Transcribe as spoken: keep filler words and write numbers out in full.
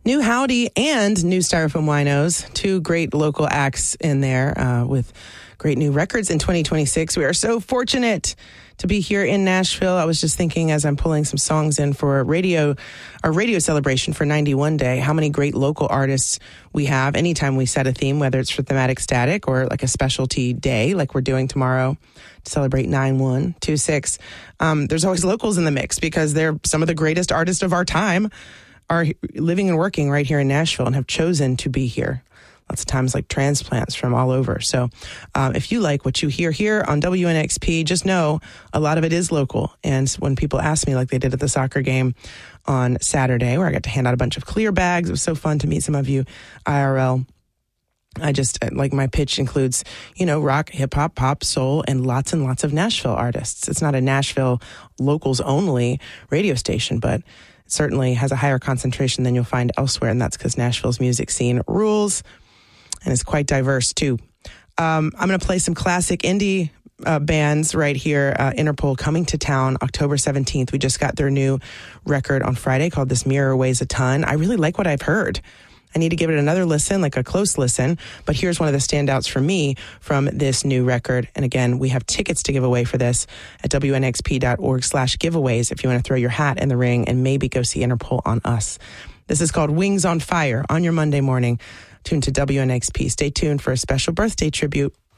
New Howdy and New Styrofoam Winos, two great local acts in there uh, with great new records in twenty twenty-six. We are so fortunate to be here in Nashville. I was just thinking as I'm pulling some songs in for radio, our radio celebration for ninety-one Day, how many great local artists we have anytime we set a theme, whether it's for Thematic Static or like a specialty day like we're doing tomorrow to celebrate nine one two six. Um, there's always locals in the mix because they're some of the greatest artists of our time are living and working right here in Nashville and have chosen to be here. Lots of times like transplants from all over. So um, if you like what you hear here on W N X P, just know a lot of it is local. And when people ask me like they did at the soccer game on Saturday, where I got to hand out a bunch of clear bags, it was so fun to meet some of you I R L. I just, like my pitch includes, you know, rock, hip hop, pop, soul, and lots and lots of Nashville artists. It's not a Nashville locals only radio station, but certainly has a higher concentration than you'll find elsewhere, and that's because Nashville's music scene rules and is quite diverse, too. Um, I'm going to play some classic indie uh, bands right here. Uh, Interpol coming to town October seventeenth. We just got their new record on Friday called This Mirror Weighs a Ton. I really like what I've heard. I need to give it another listen, like a close listen. But here's one of the standouts for me from this new record. And again, we have tickets to give away for this at W N X P dot org slash giveaways if you want to throw your hat in the ring and maybe go see Interpol on us. This is called Wings on Fire on your Monday morning. Tune to W N X P. Stay tuned for a special birthday tribute